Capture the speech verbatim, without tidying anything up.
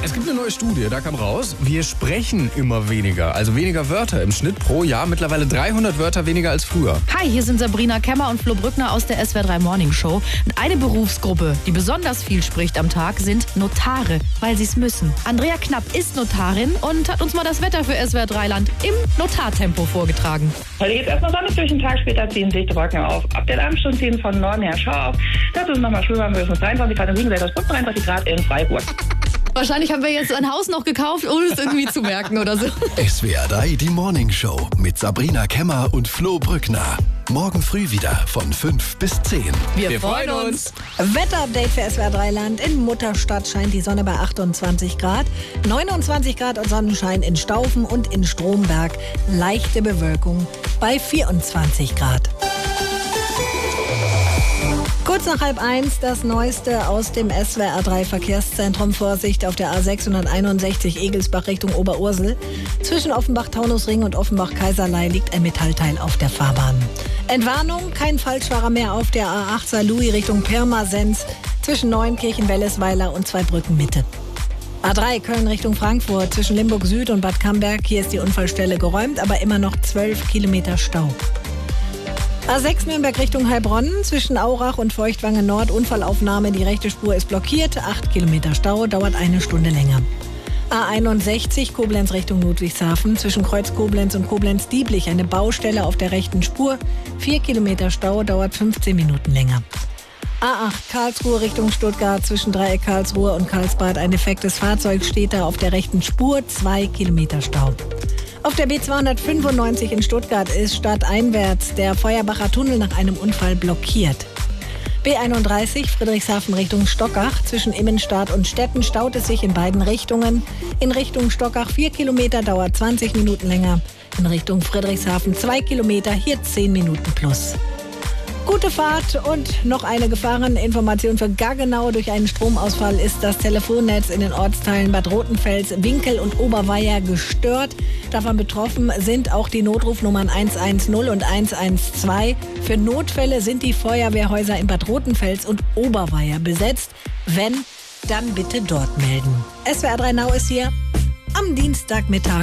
Es gibt eine neue Studie, da kam raus, wir sprechen immer weniger, also weniger Wörter im Schnitt pro Jahr, mittlerweile dreihundert Wörter weniger als früher. Hi, hier sind Sabrina Kemmer und Flo Brückner aus der S W R drei Morning Show. Und eine Berufsgruppe, die besonders viel spricht am Tag, sind Notare, weil sie es müssen. Andrea Knapp ist Notarin und hat uns mal das Wetter für S W R drei Land im Notartempo vorgetragen. Heute geht es erstmal sonnig durch den Tag, später ziehen sich die Wolken auf. Ab der Abendstunden ziehen von Norden her Schau auf. Dazu ist nochmal schwimmer, höchstens dreiundzwanzig Grad in Siebenseite und dreiunddreißig Grad in Freiburg. Wahrscheinlich haben wir jetzt ein Haus noch gekauft, ohne es irgendwie zu merken oder so. S W R drei, die Morning Show mit Sabrina Kemmer und Flo Brückner. Morgen früh wieder von fünf bis zehn. Wir, wir freuen uns. Wetterupdate für S W R drei Land. In Mutterstadt scheint die Sonne bei achtundzwanzig Grad. neunundzwanzig Grad und Sonnenschein in Staufen und in Stromberg. Leichte Bewölkung bei vierundzwanzig Grad. Kurz nach halb eins das Neueste aus dem S W R drei Verkehrszentrum. Vorsicht auf der A sechshunderteinundsechzig Egelsbach Richtung Oberursel. Zwischen Offenbach-Taunusring und Offenbach-Kaiserlei liegt ein Metallteil auf der Fahrbahn. Entwarnung, kein Falschfahrer mehr auf der A acht Saarlouis Richtung Pirmasens zwischen Neuenkirchen, Wellesweiler und Zweibrücken Mitte. A drei Köln Richtung Frankfurt zwischen Limburg Süd und Bad Camberg. Hier ist die Unfallstelle geräumt, aber immer noch zwölf Kilometer Stau. A sechs Nürnberg Richtung Heilbronn zwischen Aurach und Feuchtwangen Nord. Unfallaufnahme, die rechte Spur ist blockiert. acht Kilometer Stau, dauert eine Stunde länger. A einundsechzig Koblenz Richtung Ludwigshafen zwischen Kreuz Koblenz und Koblenz-Dieblich. Eine Baustelle auf der rechten Spur. vier Kilometer Stau, dauert fünfzehn Minuten länger. A acht Karlsruhe Richtung Stuttgart zwischen Dreieck Karlsruhe und Karlsbad. Ein defektes Fahrzeug steht da auf der rechten Spur. zwei Kilometer Stau. Auf der B zweihundertfünfundneunzig in Stuttgart ist stadteinwärts der Feuerbacher Tunnel nach einem Unfall blockiert. B einunddreißig Friedrichshafen Richtung Stockach. Zwischen Immenstadt und Stetten staut es sich in beiden Richtungen. In Richtung Stockach vier Kilometer, dauert zwanzig Minuten länger. In Richtung Friedrichshafen zwei Kilometer, hier zehn Minuten plus. Gute Fahrt und noch eine Gefahreninformation für Gaggenau. Durch einen Stromausfall ist das Telefonnetz in den Ortsteilen Bad Rotenfels, Winkel und Oberweier gestört. Davon betroffen sind auch die Notrufnummern hundertzehn und hundertzwölf. Für Notfälle sind die Feuerwehrhäuser in Bad Rotenfels und Oberweier besetzt. Wenn, dann bitte dort melden. S W R drei Now ist hier am Dienstagmittag.